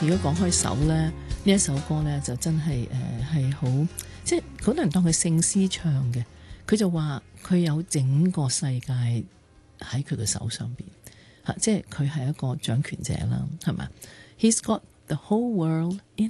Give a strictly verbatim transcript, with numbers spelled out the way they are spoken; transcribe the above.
如果講開手咧，呢一首歌咧就真係誒係好，即係好多人當佢聖詩唱嘅。佢就話佢有整個世界喺佢嘅手上邊，嚇，即係佢係一個掌權者啦，係咪？He's got the whole world in